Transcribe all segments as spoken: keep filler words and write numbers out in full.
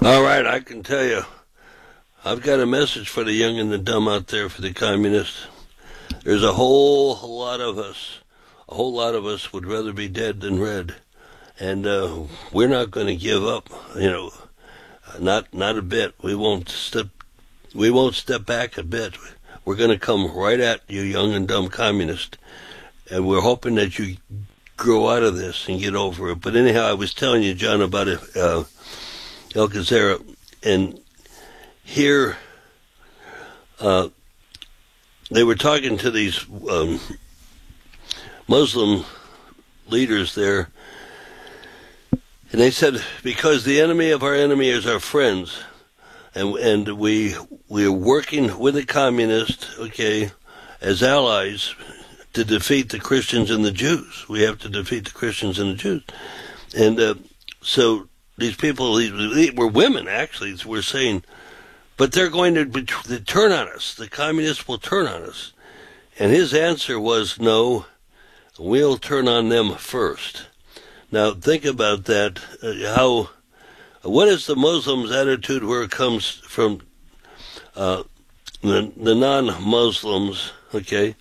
All right, I can tell you, I've got a message for the young and the dumb out there, for the communists. There's a whole lot of us, a whole lot of us would rather be dead than red. And uh, we're not going to give up, you know, not not a bit. We won't step, we won't step back a bit. We're going to come right at you, young and dumb communist. And we're hoping that you grow out of this and get over it. But anyhow, I was telling you, John, about it, uh, Alcazar, and here uh, they were talking to these um, Muslim leaders there, and they said, because the enemy of our enemy is our friends, and and we we are working with the communists, okay, as allies to defeat the Christians and the Jews. We have to defeat the Christians and the Jews, and uh, so. These people, these were women, actually, were saying, but they're going to, be, to turn on us. The communists will turn on us. And his answer was, no, we'll turn on them first. Now, think about that. Uh, how, what is the Muslim's attitude where it comes from uh, the, the non-Muslims, okay?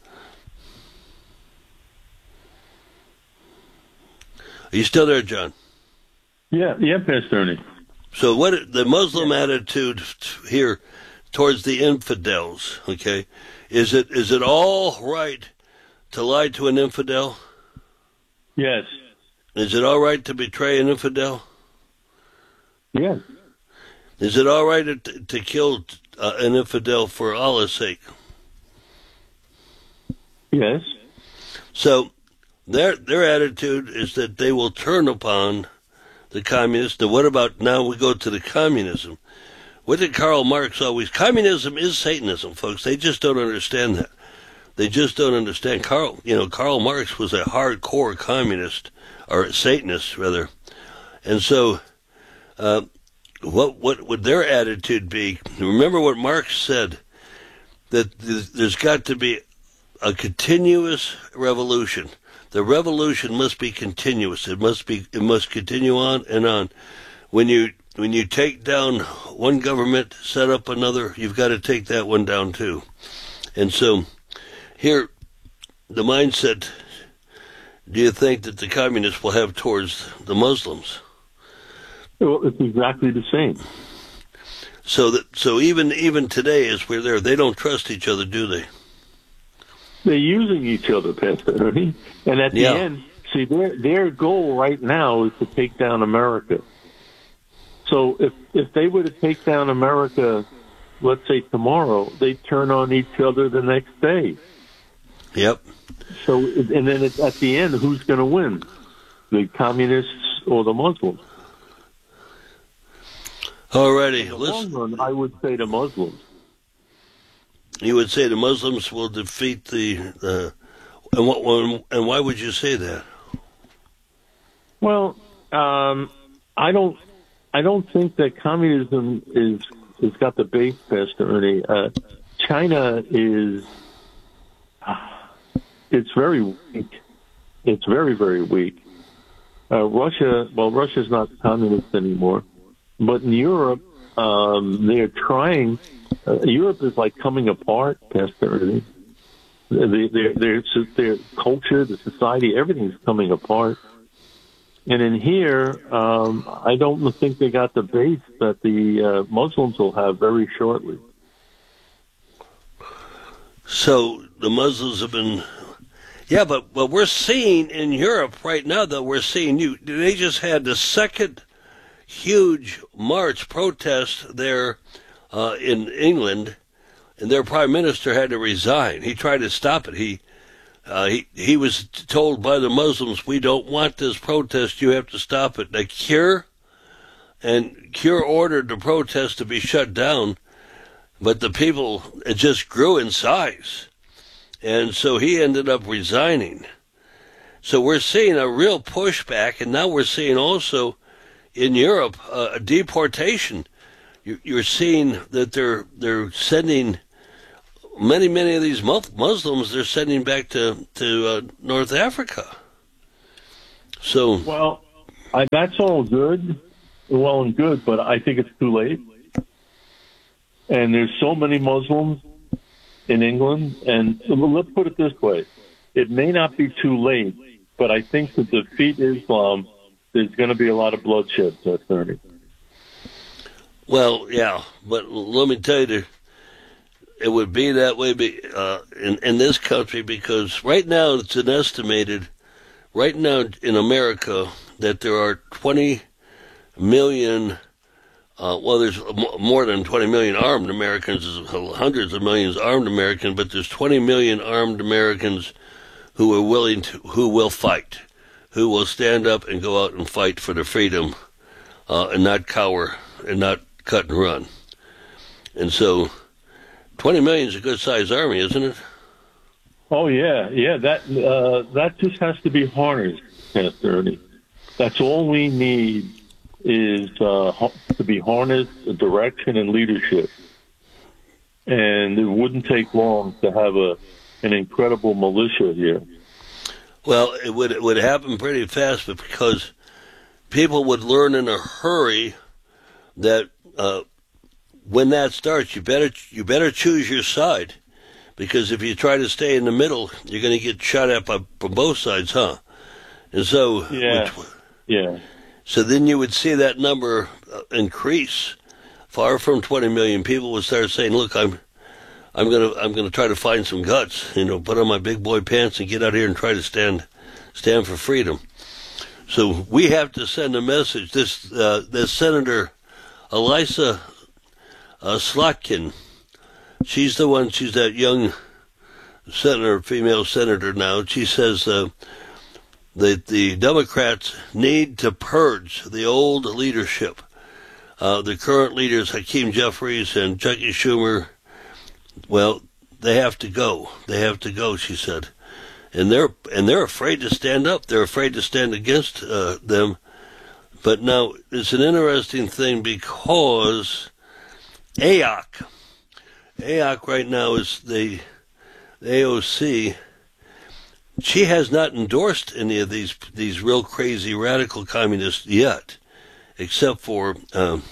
Are you still there, John? Yeah, yeah, Pastor Ernie. So what the Muslim yeah. attitude here towards the infidels, okay, is it is it all right to lie to an infidel? Yes. Is it all right to betray an infidel? Yes. Is it all right to, to kill uh, an infidel for Allah's sake? Yes. So their their attitude is that they will turn upon the communists. Now, what about now we go to the communism? What did Karl Marx always... Communism is Satanism, folks. They just don't understand that. They just don't understand. Karl, you know, Karl Marx was a hardcore communist, or Satanist, rather. And so, uh, what what would their attitude be? Remember what Marx said, that there's got to be a continuous revolution. The revolution must be continuous. It must be. It must continue on and on. When you when you take down one government, set up another, you've got to take that one down too. And so, here, the mindset. Do you think that the communists will have towards the Muslims? Well, it's exactly the same. So that so even even today, as we're there, they don't trust each other, do they? They're using each other, Pastor Ernie. And at the yeah. end, see, their their goal right now is to take down America. So if if they were to take down America, let's say tomorrow, they turn on each other the next day. Yep. So, and then at the end, who's going to win? The communists or the Muslims? Alrighty. In the Listen. long run, I would say the Muslims. You would say the Muslims will defeat the, uh, and what, and why would you say that? Well, um, I don't, I don't think that communism is has got the base, Pastor Ernie. Uh, China is, uh, it's very weak. It's very, very weak. Uh, Russia, well, Russia's not communist anymore, but in Europe, um, they're trying. Uh, Europe is like coming apart, Pastor Ernie. Their, their, their, their culture, the society, everything's coming apart. And in here, um, I don't think they got the base that the uh, Muslims will have very shortly. So the Muslims have been, yeah, but what we're seeing in Europe right now, though, we're seeing you. They just had the second huge march protest there uh, in England, and their prime minister had to resign. He tried to stop it. He uh, he he was told by the Muslims, "We don't want this protest. You have to stop it." The Cure and Cure ordered the protest to be shut down, but the people, it just grew in size, and so he ended up resigning. So we're seeing a real pushback, and now we're seeing also in Europe uh, a deportation. You're seeing that they're they're sending many many of these Muslims. They're sending back to to uh, North Africa. So well, I, that's all good, well and good, but I think it's too late. And there's so many Muslims in England, and let's put it this way. It may not be too late, but I think to defeat Islam, there's going to be a lot of bloodshed, Ernie. Well, yeah, but let me tell you, it would be that way be, uh, in, in this country because right now it's an estimated, right now in America, that there are twenty million, uh, well, there's more than twenty million armed Americans, there's hundreds of millions armed Americans, but there's twenty million armed Americans who are willing to, who will fight, who will stand up and go out and fight for their freedom, uh, and not cower and not cut and run. And so twenty million is a good-sized army, isn't it? Oh, yeah, yeah. That uh, that just has to be harnessed, Pastor Ernie. That's all we need is uh, to be harnessed, direction and leadership. And it wouldn't take long to have a an incredible militia here. Well, it would it would happen pretty fast, but because people would learn in a hurry that uh, when that starts, you better you better choose your side, because if you try to stay in the middle, you're going to get shot at by, from both sides, huh? And so, yeah, which, yeah. So then you would see that number increase. Far from twenty million people would start saying, "Look, I'm, I'm gonna, I'm gonna try to find some guts, you know, put on my big boy pants and get out here and try to stand, stand for freedom." So we have to send a message. This, uh, this Senator Elissa uh, Slotkin, she's the one. She's that young senator, female senator now. She says uh, that the Democrats need to purge the old leadership. Uh, the current leaders, Hakeem Jeffries and Chucky Schumer, well, they have to go. They have to go, she said. And they're and they're afraid to stand up. They're afraid to stand against uh, them. But now, it's an interesting thing because A O C, A O C right now is the, the A O C. She has not endorsed any of these these real crazy radical communists yet, except for um,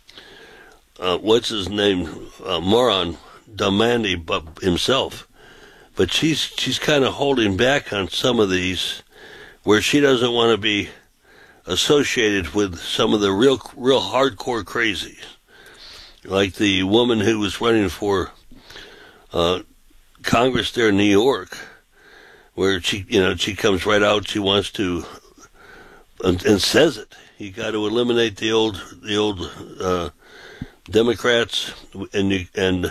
uh, what's his name, uh, Moran Damandi himself. But she's she's kind of holding back on some of these, where she doesn't want to be associated with some of the real real hardcore crazies, like the woman who was running for uh, Congress there in New York, where she you know she comes right out, she wants to and, and says it. You got to eliminate the old the old uh, Democrats, and you, and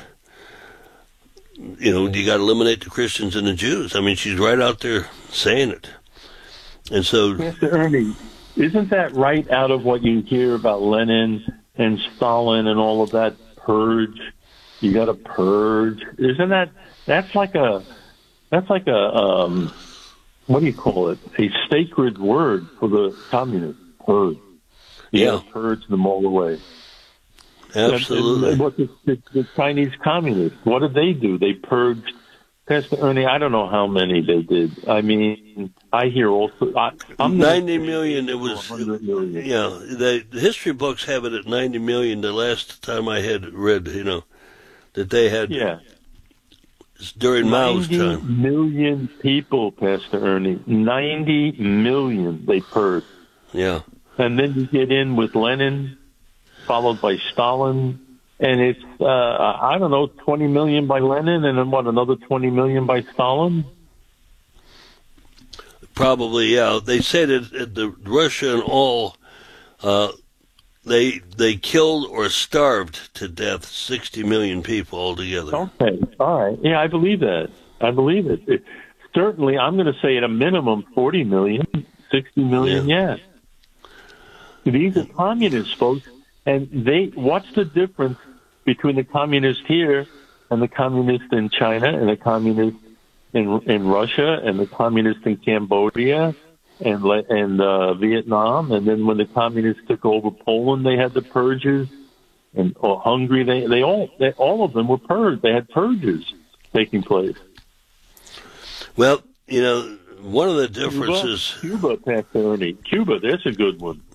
you know you got to eliminate the Christians and the Jews. I mean, she's right out there saying it. And so, Mister Ernie, isn't that right out of what you hear about Lenin and Stalin and all of that purge? You got to purge. Isn't that that's like a that's like a um, what do you call it? A sacred word for the communists. Purge. You yeah, purge them all away. Absolutely. And, and what the, the, the Chinese communists? What did they do? They purged. Pastor Ernie, I don't know how many they did. I mean, I hear also. I, I'm ninety million. It was. Million. Yeah, the, the history books have it at ninety million. The last time I had read, you know, that they had. Yeah. During Mao's time. ninety million people, Pastor Ernie. ninety million they purged. Yeah. And then you get in with Lenin, followed by Stalin, and it's, uh, I don't know, twenty million by Lenin, and then what, another twenty million by Stalin? Probably, yeah. They said that the Russia and all, uh, they they killed or starved to death sixty million people altogether. Okay, all right. Yeah, I believe that. I believe it. it certainly, I'm going to say at a minimum forty million, sixty million, yeah. yeah. These are communists, folks, and they. What's the difference between the communists here and the communists in China and the communists in in Russia and the communists in Cambodia and and uh, Vietnam? And then when the communists took over Poland, they had the purges, and or Hungary, they they all they, all of them were purged. They had purges taking place. Well, you know, one of the differences. Cuba, Cuba, Pastor Ernie. Cuba, that's a good one.